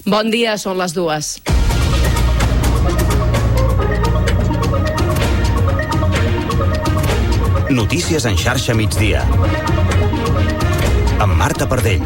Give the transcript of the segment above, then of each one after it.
Bon dia, són les 2. Notícies en xarxa migdia. Amb Marta Pardell.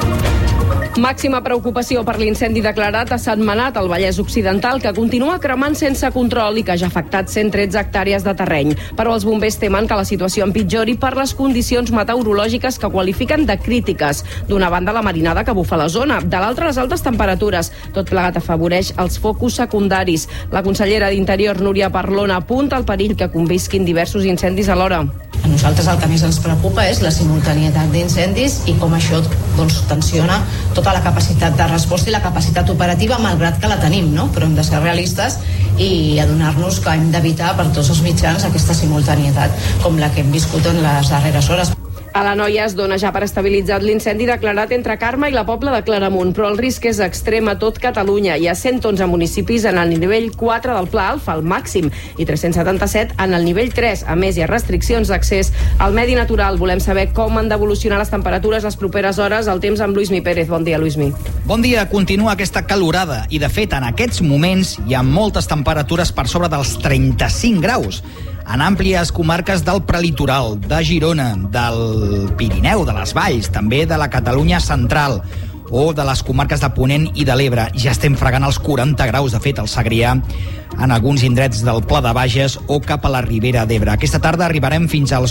Màxima preocupació per l'incendi declarat a Sentmenat, al Vallès Occidental, que continua cremant sense control i que ja ha afectat 113 hectàrees de terreny. Però els bombers temen que la situació empitjori per les condicions meteorològiques que qualifiquen de crítiques. D'una banda, la marinada que bufa la zona, de l'altra, les altes temperatures. Tot plegat afavoreix els focus secundaris. La consellera d'Interior, Núria Parlon, apunta al perill que convisquin diversos incendis alhora. A nosaltres el que més ens preocupa és la simultanietat d'incendis i com això tensiona tota la capacitat de resposta i la capacitat operativa, malgrat que la tenim, no? Però hem de ser realistes i adonar-nos que hem d'evitar per tots els mitjans aquesta simultanietat com la que hem viscut en les darreres hores. A l'Anoia es dona ja per estabilitzat l'incendi declarat entre Carme i la Pobla de Claramunt, però el risc és extrem a tot Catalunya. Hi ha 111 municipis en el nivell 4 del Pla Alfa, el màxim, i 377 en el nivell 3. A més, hi ha restriccions d'accés al medi natural. Volem saber com han d'evolucionar les temperatures les properes hores. El temps amb Lluís Mi Pérez. Bon dia, Lluís Mi. Bon dia. Continua aquesta calorada i, de fet, en aquests moments hi ha moltes temperatures per sobre dels 35 graus. En àmplies comarques del prelitoral, de Girona, del Pirineu, de les Valls, també de la Catalunya central o de les comarques de Ponent i de l'Ebre. Ja estem fregant els 40 graus, de fet, al Segrià, en alguns indrets del Pla de Bages o cap a la Ribera d'Ebre. Aquesta tarda arribarem fins als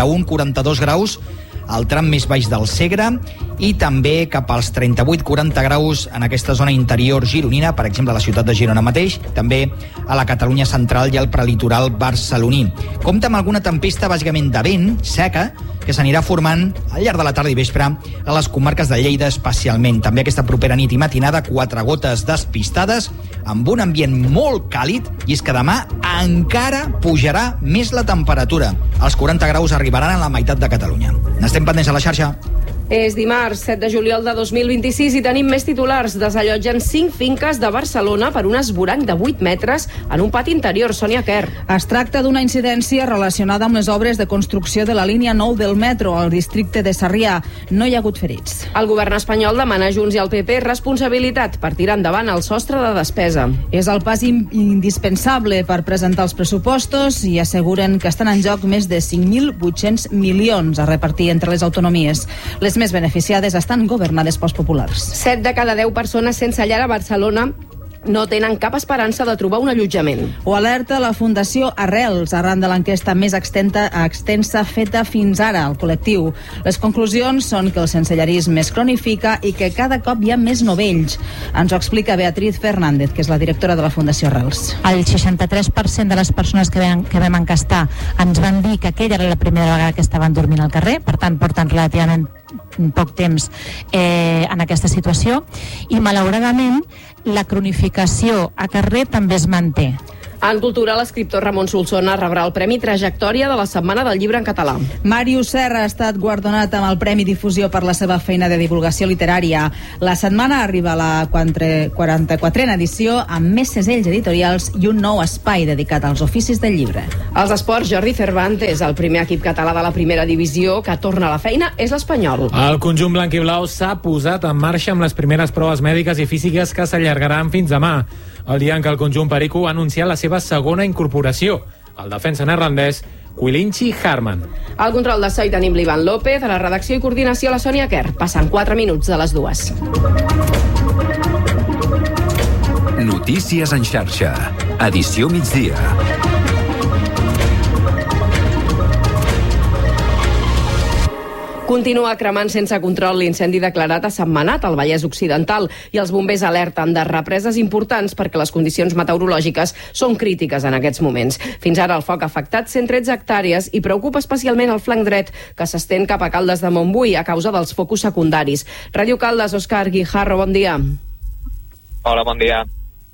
41-42 graus al tram més baix del Segre i també cap als 38-40 graus en aquesta zona interior gironina, per exemple a la ciutat de Girona mateix, també a la Catalunya central i al prelitoral barceloní. Compta amb alguna tempesta bàsicament de vent, seca, que s'anirà formant al llarg de la tarda i vespre a les comarques de Lleida especialment. També aquesta propera nit i matinada, 4 gotes despistades, amb un ambient molt càlid, i és que demà encara pujarà més la temperatura. Els 40 graus arribaran a la meitat de Catalunya. N'estem pendents a la xarxa. És dimarts, 7 de juliol de 2026 i tenim més titulars. Desallotgen 5 finques de Barcelona per un esvoranc de 8 metres en un pati interior. Sònia Quer. Es tracta d'una incidència relacionada amb les obres de construcció de la línia 9 del metro al districte de Sarrià. No hi ha hagut ferits. El govern espanyol demana a Junts i al PP responsabilitat per tirar endavant el sostre de despesa. És el pas indispensable per presentar els pressupostos i asseguren que estan en joc més de 5.800 milions a repartir entre les autonomies. Les més beneficiades estan governades pels populars. 7 de cada 10 persones sense llar a Barcelona no tenen cap esperança de trobar un allotjament. Ho alerta la Fundació Arrels, arran de l'enquesta més extensa feta fins ara al col·lectiu. Les conclusions són que el sensellarisme es cronifica i que cada cop hi ha més novells. Ens ho explica Beatriz Fernández, que és la directora de la Fundació Arrels. El 63% de les persones que vam encastar ens van dir que aquella era la primera vegada que estaven dormint al carrer, per tant porten relativament poc temps en aquesta situació, i malauradament la cronificació a carrer també es manté. En cultura, l'escriptor Ramon Solsona rebrà el Premi Trajectòria de la Setmana del Llibre en Català. Màrius Serra ha estat guardonat amb el Premi Difusió per la seva feina de divulgació literària. La setmana arriba a la 44a edició amb més segells editorials i un nou espai dedicat als oficis del llibre. Als esports, Jordi Cervantes, el primer equip català de la primera divisió que torna a la feina, és l'Espanyol. El conjunt blanc i blau s'ha posat en marxa amb les primeres proves mèdiques i físiques que s'allargaran fins demà, el dia en què el conjunt perico ha anunciat la seva segona incorporació, el defensa neerlandès Quilinci Harman. Al control de so hi tenim l'Ivan López, a la redacció i coordinació la Sònia Quer. Passen 4 minuts de les 2. Notícies en xarxa. Edició migdia. Continua cremant sense control l'incendi declarat a Sentmenat, al Vallès Occidental, i els bombers alerten de represes importants perquè les condicions meteorològiques són crítiques en aquests moments. Fins ara el foc ha afectat 113 hectàrees i preocupa especialment el flanc dret, que s'estén cap a Caldes de Montbui a causa dels focus secundaris. Ràdio Caldes, Òscar Guijarro, bon dia. Hola, bon dia.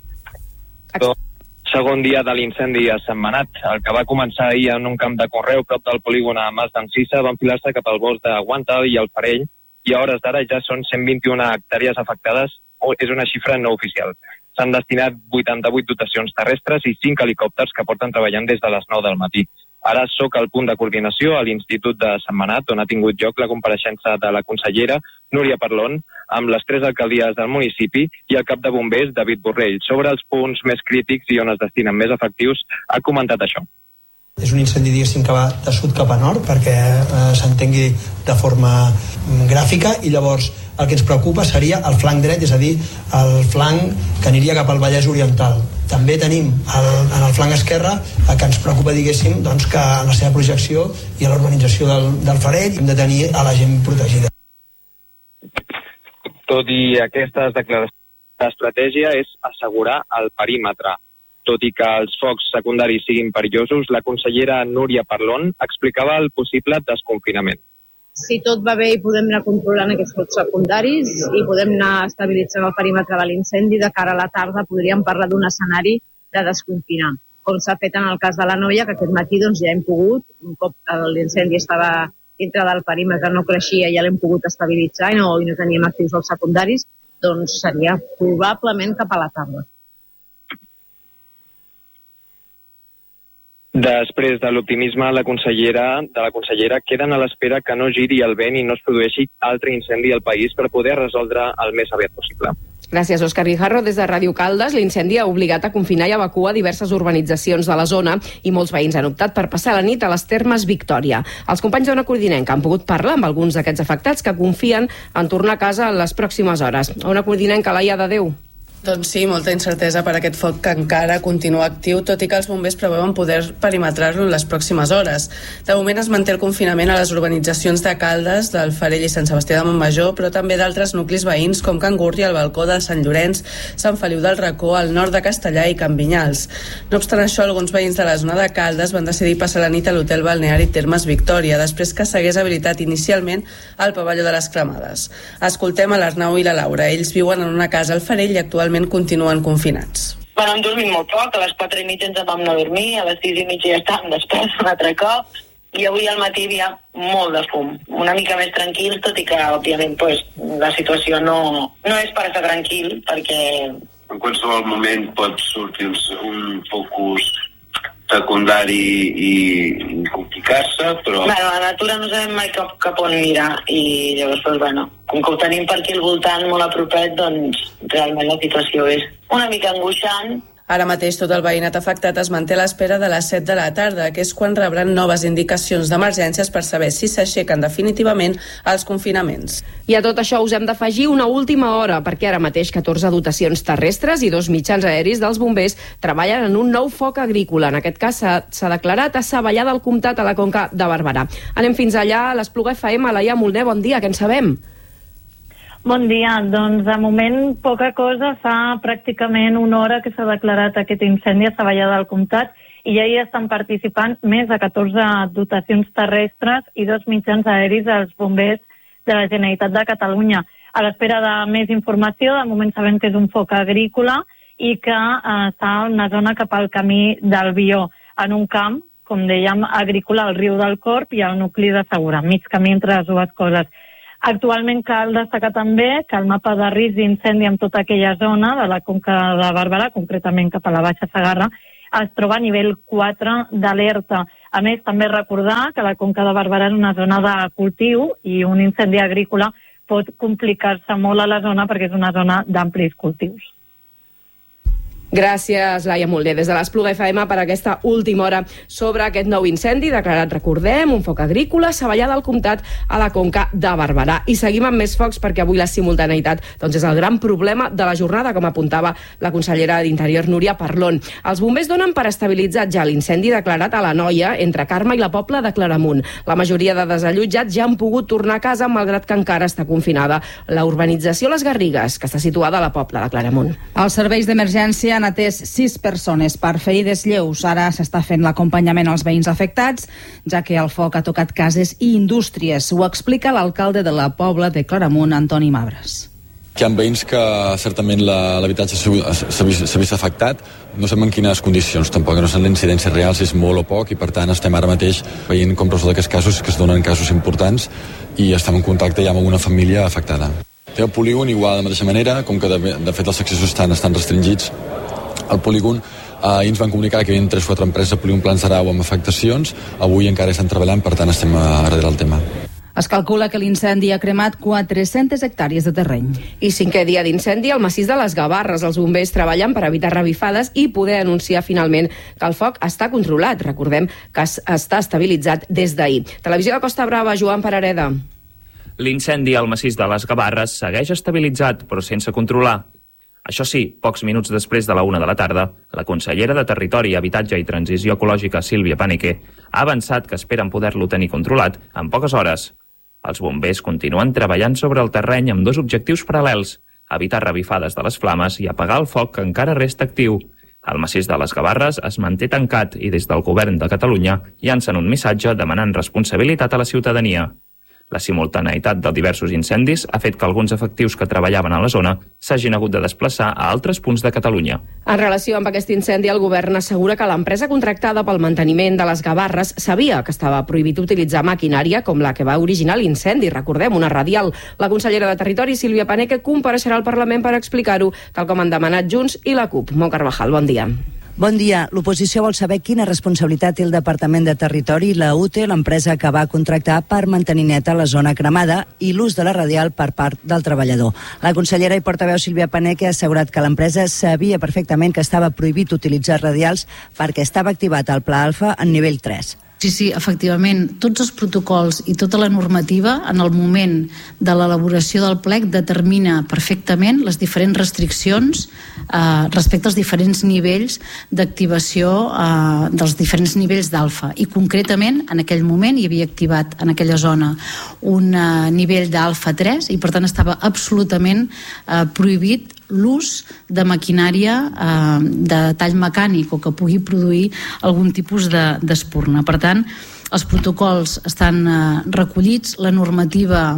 Segon dia de l'incendi a Sentmenat. El que va començar ahir en un camp de conreu prop del polígon a Mas d'Encisa va enfilar-se cap al bosc de Guanta i el Farell, i a hores d'ara ja són 121 hectàrees afectades, és una xifra no oficial. S'han destinat 88 dotacions terrestres i 5 helicòpters que porten treballant des de les 9 del matí. Ara sóc al punt de coordinació a l'Institut de Sentmenat, on ha tingut lloc la compareixença de la consellera Núria Parlon, amb les 3 alcaldies del municipi i el cap de bombers, David Borrell. Sobre els punts més crítics i on es destinen més efectius, ha comentat això. És un incendi, diguéssim, que va de sud cap a nord perquè s'entengui de forma gràfica, i llavors el que ens preocupa seria el flanc dret, és a dir, el flanc que aniria cap al Vallès Oriental. També tenim en el flanc esquerre que ens preocupa, diguéssim, doncs, que en la seva projecció i a l'urbanització del Farell hem de tenir a la gent protegida. Tot i aquestes declaracions, l'estratègia és assegurar el perímetre. Tot i que els focs secundaris siguin perillosos, la consellera Núria Parlon explicava el possible desconfinament. Si tot va bé i podem anar controlant aquests focs secundaris i podem anar estabilitzant el perímetre de l'incendi, de cara a la tarda podríem parlar d'un escenari de desconfinar, com s'ha fet en el cas de la Noia, que aquest matí doncs, ja hem pogut, un cop l'incendi estava dintre del perímetre, no creixia, ja l'hem pogut estabilitzar i no teníem actius els secundaris, doncs seria probablement cap a la tarda. Després de l'optimisme de la consellera queden a l'espera que no giri el vent i no es produeixi altre incendi al país per poder resoldre el més aviat possible. Gràcies, Òscar Guijarro. Des de Ràdio Caldes, l'incendi ha obligat a confinar i evacuar diverses urbanitzacions de la zona i molts veïns han optat per passar la nit a les Termes Victòria. Els companys d'Ona Codinenca han pogut parlar amb alguns d'aquests afectats que confien en tornar a casa en les pròximes hores. Ona Codinenca, Laia de Déu. Doncs sí, molta incertesa per aquest foc que encara continua actiu, tot i que els bombers preveuen poder perimetrar-lo en les pròximes hores. De moment es manté el confinament a les urbanitzacions de Caldes, del Farell i Sant Sebastià de Montmajor, però també d'altres nuclis veïns com Can Gurri, el Balcó de Sant Llorenç, Sant Feliu del Racó, al nord de Castellà i Can Vinyals. No obstant això, alguns veïns de la zona de Caldes van decidir passar la nit a l'hotel balneari Termes Victòria, després que s'hagués habilitat inicialment al pavelló de les Cremades. Escoltem a l'Arnau i la Laura. Ells viuen en una casa al Farell i actualment continuen confinats. Bueno, hem dormit molt poc, a les 4:30 ens vam anar a dormir, a les 6:30 ja estàvem desperts un altre cop, i avui al matí hi havia molt de fum. Una mica més tranquils, tot i que, òbviament, pues, la situació no és per estar tranquil, perquè en qualsevol moment pot sortir un focus secundari i complicar-se, però... Bueno, a la natura no sabem mai cap on mirar, i llavors, pues, bueno, com que ho tenim per aquí al voltant molt a propet, doncs realment la situació és una mica angoixant. Ara mateix tot el veïnat afectat es manté a l'espera de les 7 de la tarda, que és quan rebran noves indicacions d'emergències per saber si s'aixequen definitivament els confinaments. I a tot això us hem d'afegir una última hora, perquè ara mateix 14 dotacions terrestres i 2 mitjans aeris dels bombers treballen en un nou foc agrícola. En aquest cas s'ha declarat a Savallà del Comtat, a la Conca de Barberà. Anem fins allà, a l'Espluga FM, Laia Molner, bon dia, què en sabem? Bon dia, doncs de moment poca cosa, fa pràcticament una hora que s'ha declarat aquest incendi a Savallà del Comtat i ja hi estan participant més de 14 dotacions terrestres i 2 mitjans aeris dels bombers de la Generalitat de Catalunya. A l'espera de més informació, de moment sabem que és un foc agrícola i que està en una zona cap al camí del Bió, en un camp, com dèiem, agrícola al riu del Corb i al nucli de Segura, mig camí entre les dues coses. Actualment cal destacar també que el mapa de risc d'incendi en tota aquella zona de la Conca de Barberà, concretament cap a la Baixa Segarra, es troba a nivell 4 d'alerta. A més, també recordar que la Conca de Barberà és una zona de cultiu i un incendi agrícola pot complicar-se molt a la zona perquè és una zona d'amplis cultius. Gràcies, Laia Molder, des de l'Espluga FM per aquesta última hora sobre aquest nou incendi declarat, recordem, un foc agrícola a Savallà del Comtat, a la Conca de Barberà. I seguim amb més focs perquè avui la simultaneïtat doncs, és el gran problema de la jornada, com apuntava la consellera d'Interior, Núria Parlon. Els bombers donen per estabilitzat ja l'incendi declarat a la Noia, entre Carme i la Pobla de Claramunt. La majoria de desallotjats ja han pogut tornar a casa, malgrat que encara està confinada la urbanització Les Garrigues, que està situada a la Pobla de Claramunt. Els serveis d'emergència han atès 6 persones per ferides lleus. Ara s'està fent l'acompanyament als veïns afectats, ja que el foc ha tocat cases i indústries. Ho explica l'alcalde de la Pobla de Claramunt, Antoni Mabres. Hi ha veïns que certament l'habitatge s'ha vist afectat, no sabem en quines condicions tampoc, no sabem l'incidència real, si és molt o poc, i per tant estem ara mateix veient com resoldre aquests casos, que es donen casos importants, i estem en contacte ja amb alguna família afectada. Té el polígon igual de la mateixa manera, com que de fet els accessos estan restringits al polígon. Ahir ens van comunicar que hi havia 3-4 empreses de polígon Plans d'Arau amb afectacions. Avui encara estan treballant, per tant estem darrere del tema. Es calcula que l'incendi ha cremat 400 hectàrees de terreny. I 5è dia d'incendi al massís de les Gavarres. Els bombers treballen per evitar revifades i poder anunciar finalment que el foc està controlat. Recordem que està estabilitzat des d'ahir. Televisió de Costa Brava, Joan Parareda. L'incendi al massís de les Gavarres segueix estabilitzat, però sense controlar. Això sí, pocs minuts després de la 1 de la tarda, la consellera de Territori, Habitatge i Transició Ecològica, Sílvia Paneque, ha avançat que esperen poder-lo tenir controlat en poques hores. Els bombers continuen treballant sobre el terreny amb 2 objectius paral·lels: evitar revifades de les flames i apagar el foc que encara resta actiu. El massís de les Gavarres es manté tancat i des del govern de Catalunya llancen un missatge demanant responsabilitat a la ciutadania. La simultaneïtat de diversos incendis ha fet que alguns efectius que treballaven a la zona s'hagin hagut de desplaçar a altres punts de Catalunya. En relació amb aquest incendi, el govern assegura que l'empresa contractada pel manteniment de les Gavarres sabia que estava prohibit utilitzar maquinària com la que va originar l'incendi. Recordem, una radial. La consellera de Territori, Sílvia Paneque, compareixerà al Parlament per explicar-ho, tal com han demanat Junts i la CUP. Mau Carvajal, bon dia. Bon dia. L'oposició vol saber quina responsabilitat té el Departament de Territori i la UTE, l'empresa que va contractar per mantenir neta la zona cremada, i l'ús de la radial per part del treballador. La consellera i portaveu Sílvia Paneque ha assegurat que l'empresa sabia perfectament que estava prohibit utilitzar radials perquè estava activat el Pla Alfa en nivell 3. Sí, efectivament, tots els protocols i tota la normativa en el moment de l'elaboració del plec determina perfectament les diferents restriccions respecte als diferents nivells d'activació dels diferents nivells d'alfa, i concretament en aquell moment hi havia activat en aquella zona un nivell d'alfa 3 i per tant estava absolutament prohibit l'ús de maquinària de tall mecànic o que pugui produir algun tipus d'espurna. Per tant, els protocols estan recollits, la normativa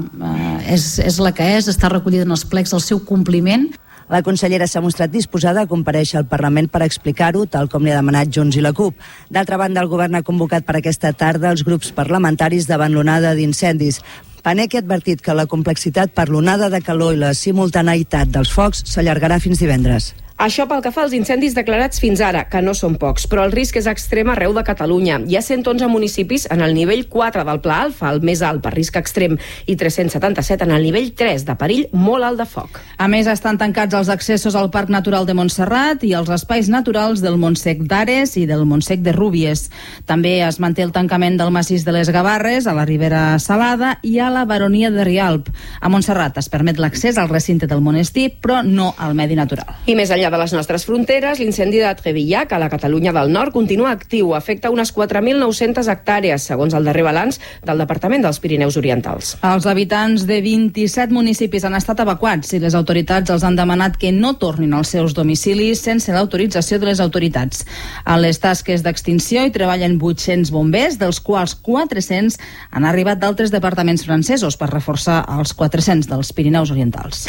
és la que és, està recollida en els plecs del seu compliment. La consellera s'ha mostrat disposada a comparèixer al Parlament per explicar-ho, tal com li ha demanat Junts i la CUP. D'altra banda, el govern ha convocat per aquesta tarda els grups parlamentaris davant l'onada d'incendis. Paneque ha advertit que la complexitat per l'onada de calor i la simultaneïtat dels focs s'allargarà fins divendres. Això pel que fa als incendis declarats fins ara, que no són pocs, però el risc és extrem arreu de Catalunya. Hi ha 111 municipis en el nivell 4 del Pla Alfa, el més alt per risc extrem, i 377 en el nivell 3 de perill molt alt de foc. A més, estan tancats els accessos al Parc Natural de Montserrat i als espais naturals del Montsec d'Ares i del Montsec de Rúbies. També es manté el tancament del massís de les Gavarres, a la Ribera Salada i a la Baronia de Rialb. A Montserrat es permet l'accés al recinte del monestir, però no al medi natural. I més enllà de les nostres fronteres, l'incendi de Trevillac, a la Catalunya del Nord, continua actiu. Afecta unes 4.900 hectàrees, segons el darrer balanç del Departament dels Pirineus Orientals. Els habitants de 27 municipis han estat evacuats i les autoritats els han demanat que no tornin als seus domicilis sense l'autorització de les autoritats. A les tasques d'extinció hi treballen 800 bombers, dels quals 400 han arribat d'altres departaments francesos per reforçar els 400 dels Pirineus Orientals.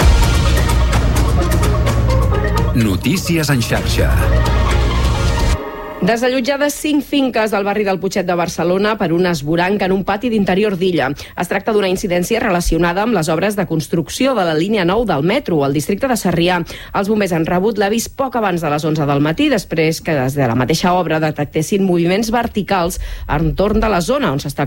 Notícies en xarxa. Desallotjades 5 finques al barri del Putxet de Barcelona per un esvoranc en un pati d'interior d'illa. Es tracta d'una incidència relacionada amb les obres de construcció de la línia 9 del metro al districte de Sarrià. Els bombers han rebut l'avís poc abans de les 11 del matí, després que des de la mateixa obra detectessin moviments verticals entorn de la zona on s'està